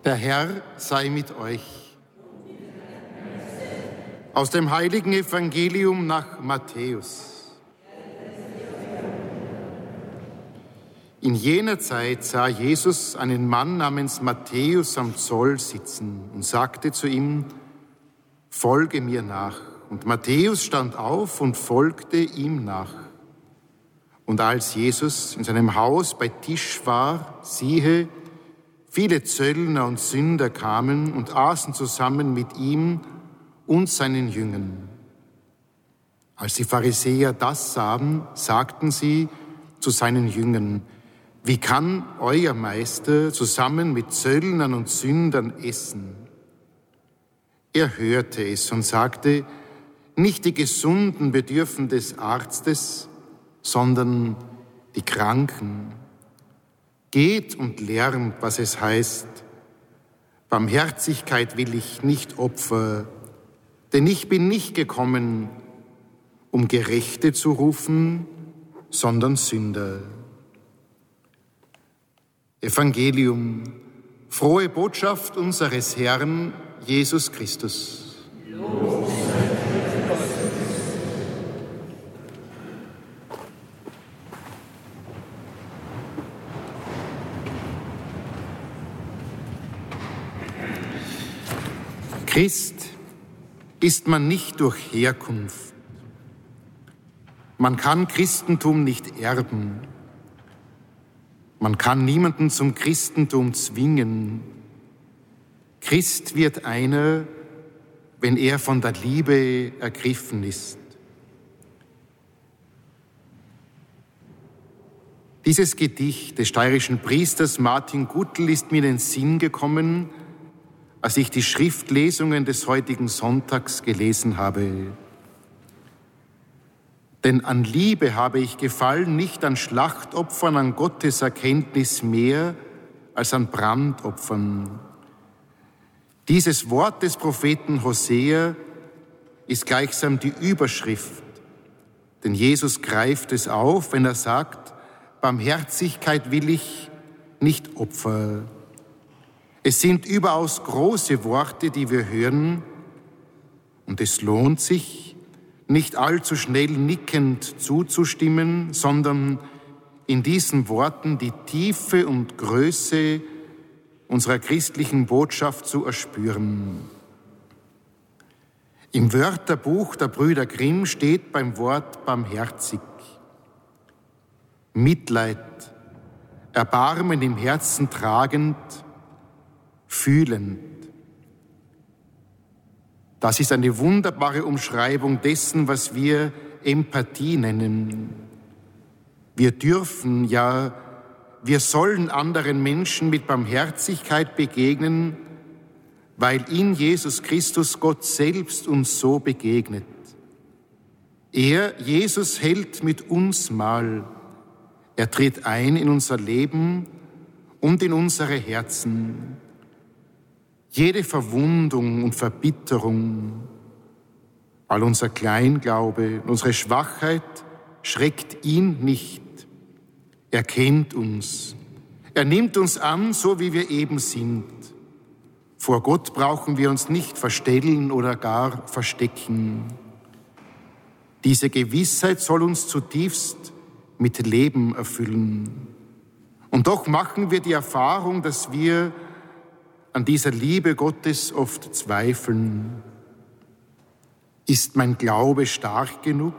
Der Herr sei mit euch. Aus dem heiligen Evangelium nach Matthäus. In jener Zeit sah Jesus einen Mann namens Matthäus am Zoll sitzen und sagte zu ihm: Folge mir nach. Und Matthäus stand auf und folgte ihm nach. Und als Jesus in seinem Haus bei Tisch war, siehe, viele Zöllner und Sünder kamen und aßen zusammen mit ihm und seinen Jüngern. Als die Pharisäer das sahen, sagten sie zu seinen Jüngern: Wie kann euer Meister zusammen mit Zöllnern und Sündern essen? Er hörte es und sagte: Nicht die Gesunden bedürfen des Arztes, sondern die Kranken. Geht und lernt, was es heißt: Barmherzigkeit will ich, nicht Opfer, denn ich bin nicht gekommen, um Gerechte zu rufen, sondern Sünder. Evangelium, frohe Botschaft unseres Herrn Jesus Christus. Christ ist man nicht durch Herkunft. Man kann Christentum nicht erben. Man kann niemanden zum Christentum zwingen. Christ wird einer, wenn er von der Liebe ergriffen ist. Dieses Gedicht des steirischen Priesters Martin Guttl ist mir in den Sinn gekommen, als ich die Schriftlesungen des heutigen Sonntags gelesen habe. Denn an Liebe habe ich gefallen, nicht an Schlachtopfern, an Gottes Erkenntnis mehr als an Brandopfern. Dieses Wort des Propheten Hosea ist gleichsam die Überschrift, denn Jesus greift es auf, wenn er sagt: Barmherzigkeit will ich, nicht Opfer. Es sind überaus große Worte, die wir hören, und es lohnt sich, nicht allzu schnell nickend zuzustimmen, sondern in diesen Worten die Tiefe und Größe unserer christlichen Botschaft zu erspüren. Im Wörterbuch der Brüder Grimm steht beim Wort barmherzig Mitleid, Erbarmen im Herzen tragend, fühlend. Das ist eine wunderbare Umschreibung dessen, was wir Empathie nennen. Wir dürfen, ja, wir sollen anderen Menschen mit Barmherzigkeit begegnen, weil in Jesus Christus Gott selbst uns so begegnet. Er, Jesus, hält mit uns Mahl. Er tritt ein in unser Leben und in unsere Herzen. Jede Verwundung und Verbitterung, all unser Kleinglaube, unsere Schwachheit schreckt ihn nicht. Er kennt uns. Er nimmt uns an, so wie wir eben sind. Vor Gott brauchen wir uns nicht verstellen oder gar verstecken. Diese Gewissheit soll uns zutiefst mit Leben erfüllen. Und doch machen wir die Erfahrung, dass wir an dieser Liebe Gottes oft zweifeln. Ist mein Glaube stark genug?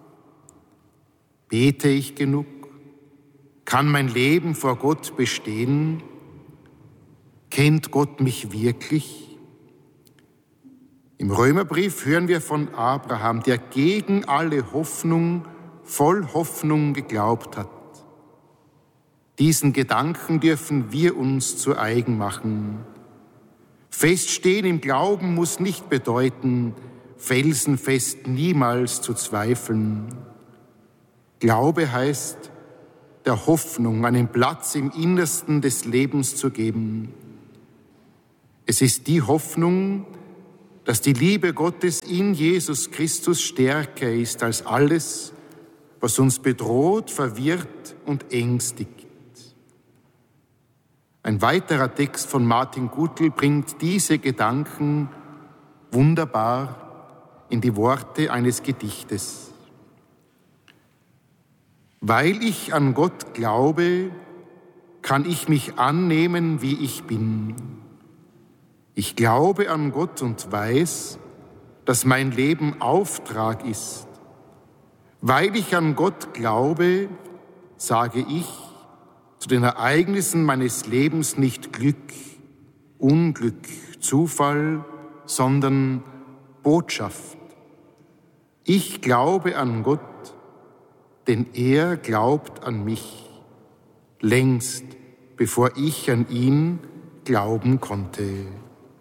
Bete ich genug? Kann mein Leben vor Gott bestehen? Kennt Gott mich wirklich? Im Römerbrief hören wir von Abraham, der gegen alle Hoffnung, voll Hoffnung geglaubt hat. Diesen Gedanken dürfen wir uns zu eigen machen. Feststehen im Glauben muss nicht bedeuten, felsenfest niemals zu zweifeln. Glaube heißt, der Hoffnung einen Platz im Innersten des Lebens zu geben. Es ist die Hoffnung, dass die Liebe Gottes in Jesus Christus stärker ist als alles, was uns bedroht, verwirrt und ängstigt. Ein weiterer Text von Martin Gutl bringt diese Gedanken wunderbar in die Worte eines Gedichtes. Weil ich an Gott glaube, kann ich mich annehmen, wie ich bin. Ich glaube an Gott und weiß, dass mein Leben Auftrag ist. Weil ich an Gott glaube, sage ich zu den Ereignissen meines Lebens nicht Glück, Unglück, Zufall, sondern Botschaft. Ich glaube an Gott, denn er glaubt an mich, längst bevor ich an ihn glauben konnte.